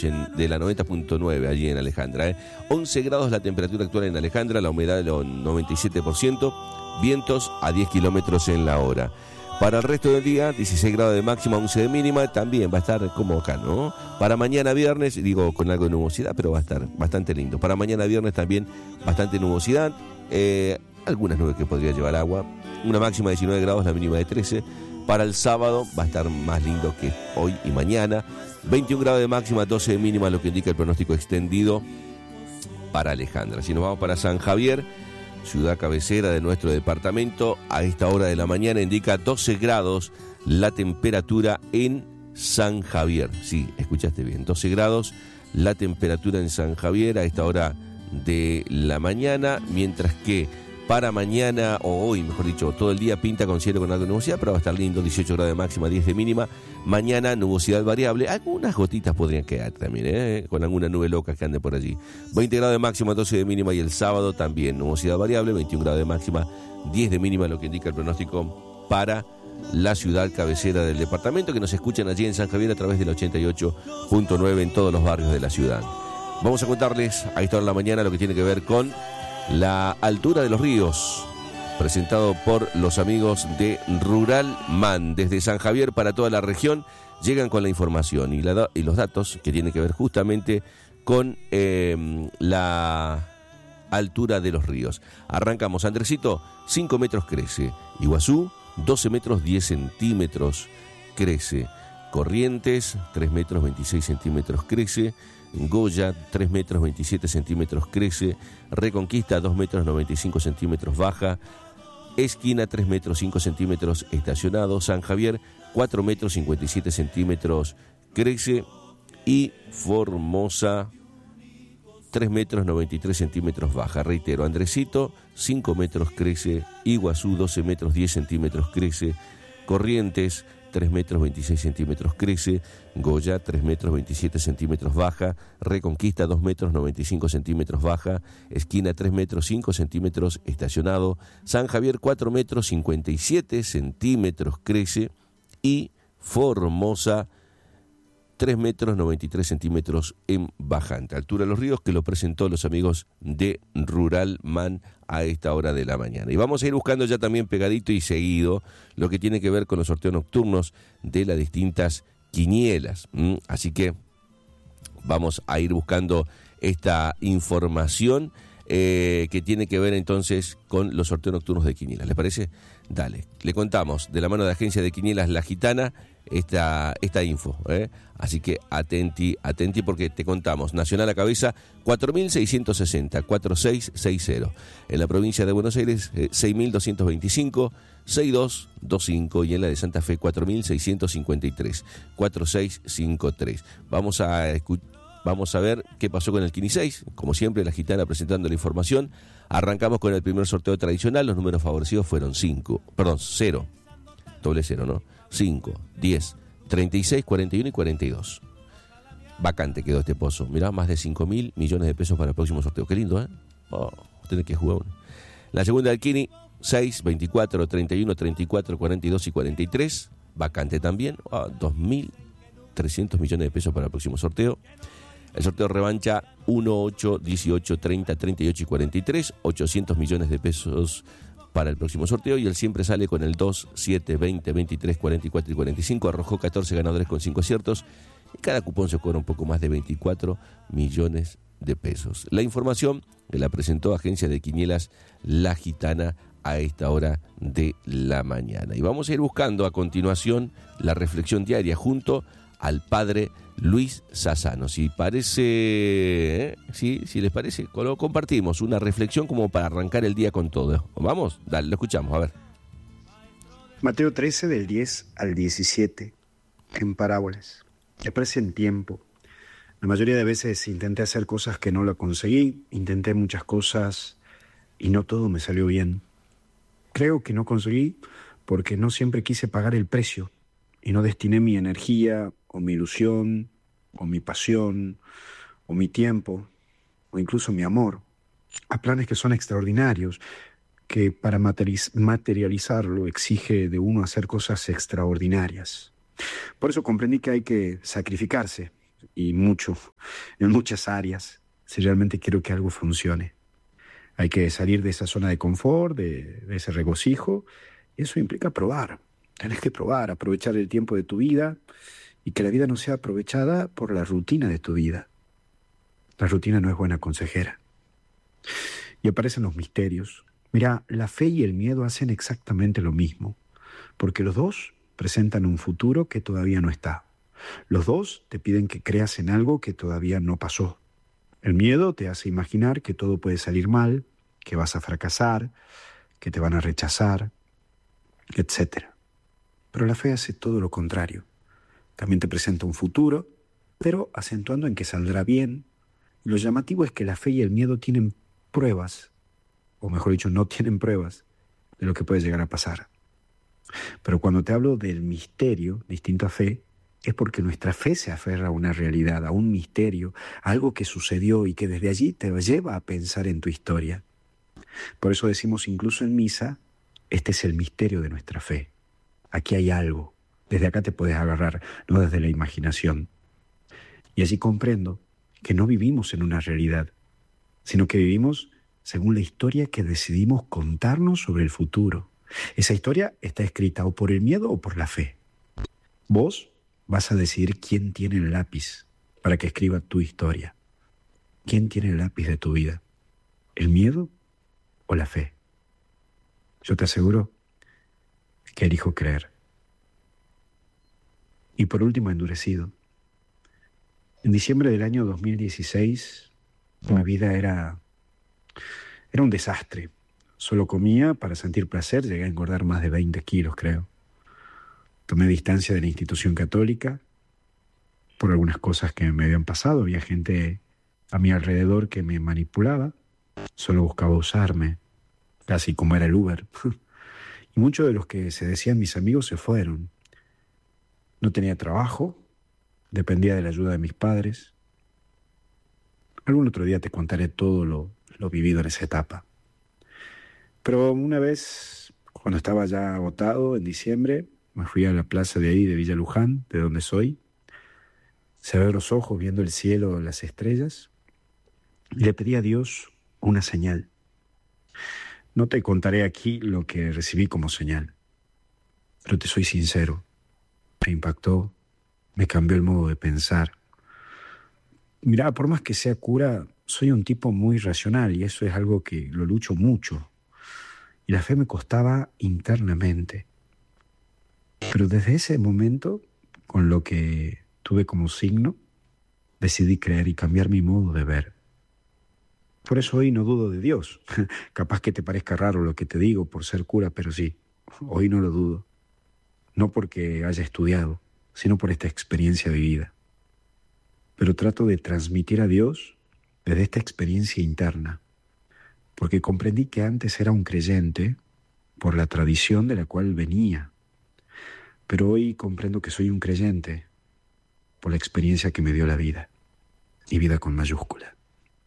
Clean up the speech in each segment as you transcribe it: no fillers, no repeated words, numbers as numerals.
de la 90.9 allí en Alejandra. 11 grados la temperatura actual en Alejandra, la humedad del 97%, vientos a 10 kilómetros en la hora. Para el resto del día, 16 grados de máxima, 11 de mínima, también va a estar como acá, ¿no? Para mañana viernes, digo con algo de nubosidad, pero va a estar bastante lindo. Para mañana viernes también bastante nubosidad, algunas nubes que podría llevar agua, una máxima de 19 grados, la mínima de 13. Para el sábado va a estar más lindo que hoy y mañana, 21 grados de máxima, 12 de mínima, lo que indica el pronóstico extendido para Alejandra. Si nos vamos para San Javier, ciudad cabecera de nuestro departamento, a esta hora de la mañana indica 12 grados la temperatura en San Javier. Sí, escuchaste bien, 12 grados la temperatura en San Javier a esta hora de la mañana, mientras que para mañana, o hoy mejor dicho, todo el día pinta con cielo con algo de nubosidad, pero va a estar lindo, 18 grados de máxima, 10 de mínima. Mañana nubosidad variable, algunas gotitas podrían quedar también, con alguna nube loca que ande por allí. 20 grados de máxima, 12 de mínima, y el sábado también nubosidad variable, 21 grados de máxima, 10 de mínima, lo que indica el pronóstico para la ciudad cabecera del departamento, que nos escuchan allí en San Javier a través del 88.9 en todos los barrios de la ciudad. Vamos a contarles a esta hora de la mañana lo que tiene que ver con la altura de los ríos, presentado por los amigos de Rural Man. Desde San Javier para toda la región llegan con la información y los datos que tienen que ver justamente con la altura de los ríos. Arrancamos. Andresito, 5 metros crece. Iguazú, 12 metros 10 centímetros crece. Corrientes, 3 metros 26 centímetros crece. Goya, 3 metros 27 centímetros crece. Reconquista, 2 metros 95 centímetros baja. Esquina, 3 metros 5 centímetros estacionado. San Javier, 4 metros 57 centímetros crece. Y Formosa, 3 metros 93 centímetros baja. Reitero, Andresito, 5 metros crece. Iguazú, 12 metros 10 centímetros crece. Corrientes, 3 metros 26 centímetros crece. Goya, 3 metros 27 centímetros baja. Reconquista, 2 metros 95 centímetros baja. Esquina, 3 metros 5 centímetros estacionado. San Javier, 4 metros 57 centímetros crece. Y Formosa, 3 metros 93 centímetros en bajante. Altura de los ríos, que lo presentó los amigos de Rural Man a esta hora de la mañana. Y vamos a ir buscando ya también pegadito y seguido lo que tiene que ver con los sorteos nocturnos de las distintas quinielas. Así que vamos a ir buscando esta información que tiene que ver entonces con los sorteos nocturnos de quinielas. ¿Les parece? Dale. Le contamos de la mano de la agencia de quinielas La Gitana esta info, Así que atenti porque te contamos. Nacional a cabeza, 4.660, 4660. En la provincia de Buenos Aires, 6.225, 6225. Y en la de Santa Fe, 4.653, 4653. Vamos a ver qué pasó con el Quini 6. Como siempre, La Gitana presentando la información. Arrancamos con el primer sorteo tradicional. Los números favorecidos fueron 0, doble 0, ¿no? 5, 10, 36, 41 y 42. Vacante quedó este pozo. Mirá, más de 5.000 millones de pesos para el próximo sorteo. Qué lindo, ¿eh? Tenés que jugar uno. La segunda del Quini, 6, 24, 31, 34, 42 y 43. Vacante también. 2.300 millones de pesos para el próximo sorteo. El sorteo revancha 1, 8, 18, 30, 38 y 43. 800 millones de pesos para el próximo sorteo, y él siempre sale con el 2, 7, 20, 23, 44 y 45. Arrojó 14 ganadores con 5 aciertos y cada cupón se cobra un poco más de 24 millones de pesos. La información que la presentó Agencia de Quinielas La Gitana a esta hora de la mañana. Y vamos a ir buscando a continuación la reflexión diaria junto al padre Luis Sassano. Si les parece, lo compartimos, una reflexión como para arrancar el día con todo. Vamos, dale, lo escuchamos, a ver. Mateo 13, del 10 al 17, en parábolas. Expresa en tiempo. La mayoría de veces intenté hacer cosas que no lo conseguí, intenté muchas cosas y no todo me salió bien. Creo que no conseguí porque no siempre quise pagar el precio y no destiné mi energía o mi ilusión o mi pasión o mi tiempo o incluso mi amor a planes que son extraordinarios, que para materializarlo exige de uno hacer cosas extraordinarias. Por eso comprendí que hay que sacrificarse y mucho en muchas áreas si realmente quiero que algo funcione. Hay que salir de esa zona de confort, de ese regocijo. Y eso implica probar. Tenés que probar, aprovechar el tiempo de tu vida y que la vida no sea aprovechada por la rutina de tu vida. La rutina no es buena consejera. Y aparecen los misterios. Mira, la fe y el miedo hacen exactamente lo mismo, porque los dos presentan un futuro que todavía no está. Los dos te piden que creas en algo que todavía no pasó. El miedo te hace imaginar que todo puede salir mal, que vas a fracasar, que te van a rechazar, etc. Pero la fe hace todo lo contrario. También te presenta un futuro, pero acentuando en que saldrá bien. Y lo llamativo es que la fe y el miedo tienen pruebas, o mejor dicho, no tienen pruebas de lo que puede llegar a pasar. Pero cuando te hablo del misterio, distinto a fe, es porque nuestra fe se aferra a una realidad, a un misterio, a algo que sucedió y que desde allí te lleva a pensar en tu historia. Por eso decimos incluso en misa, este es el misterio de nuestra fe. Aquí hay algo, desde acá te puedes agarrar, no desde la imaginación. Y allí comprendo que no vivimos en una realidad, sino que vivimos según la historia que decidimos contarnos sobre el futuro. Esa historia está escrita o por el miedo o por la fe. Vos vas a decidir quién tiene el lápiz para que escriba tu historia. ¿Quién tiene el lápiz de tu vida? ¿El miedo o la fe? Yo te aseguro que elijo creer. Y por último, endurecido. En diciembre del año 2016, mi vida era un desastre. Solo comía para sentir placer, llegué a engordar más de 20 kilos, creo. Tomé distancia de la institución católica por algunas cosas que me habían pasado. Había gente a mi alrededor que me manipulaba, solo buscaba usarme, casi como era el Uber. Y muchos de los que se decían mis amigos se fueron. No tenía trabajo, dependía de la ayuda de mis padres. Algún otro día te contaré todo lo vivido en esa etapa. Pero una vez, cuando estaba ya agotado, en diciembre, me fui a la plaza de ahí, de Villa Luján, de donde soy. Cerré los ojos viendo el cielo, las estrellas, y le pedí a Dios una señal. No te contaré aquí lo que recibí como señal, pero te soy sincero. Me impactó, me cambió el modo de pensar. Mirá, por más que sea cura, soy un tipo muy racional y eso es algo que lo lucho mucho. Y la fe me costaba internamente. Pero desde ese momento, con lo que tuve como signo, decidí creer y cambiar mi modo de ver. Por eso hoy no dudo de Dios. Capaz que te parezca raro lo que te digo por ser cura, pero sí, hoy no lo dudo. No porque haya estudiado, sino por esta experiencia vivida. Pero trato de transmitir a Dios desde esta experiencia interna, porque comprendí que antes era un creyente por la tradición de la cual venía. Pero hoy comprendo que soy un creyente por la experiencia que me dio la vida, y vida con mayúscula.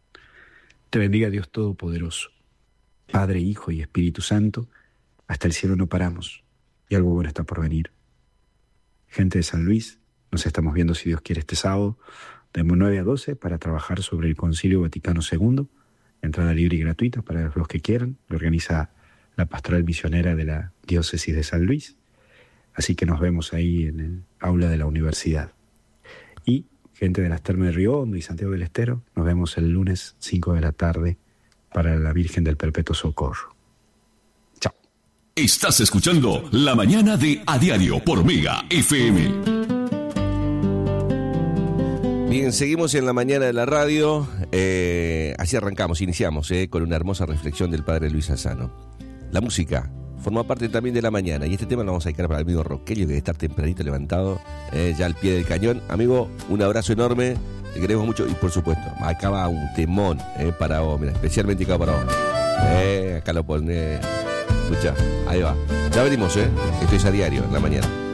Te bendiga Dios Todopoderoso, Padre, Hijo y Espíritu Santo. Hasta el cielo no paramos y algo bueno está por venir. Gente de San Luis, nos estamos viendo si Dios quiere este sábado de 9 a 12 para trabajar sobre el Concilio Vaticano II. Entrada libre y gratuita para los que quieran. Lo organiza la Pastoral Misionera de la Diócesis de San Luis. Así que nos vemos ahí en el aula de la universidad. Y gente de las Termas de Río Hondo y Santiago del Estero, nos vemos el lunes 5 de la tarde para la Virgen del Perpetuo Socorro. Chao. Estás escuchando La Mañana de A Diario por Mega FM. Bien, seguimos en la mañana de la radio. Así arrancamos, iniciamos con una hermosa reflexión del padre Luis Asano. La música forma parte también de la mañana y este tema lo vamos a dedicar para el amigo Roquelio, que debe estar tempranito levantado, ya al pie del cañón. Amigo, un abrazo enorme, te queremos mucho y por supuesto, acá va un temón para vos, mira, especialmente acá para vos. Acá lo pone, escucha, ahí va. Ya venimos, esto es A Diario en la mañana.